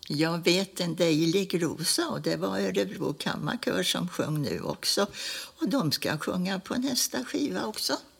Jag vet en dejlig rosa, och det var Örebro kammarkör som sjöng nu också. Och de ska sjunga på nästa skiva också.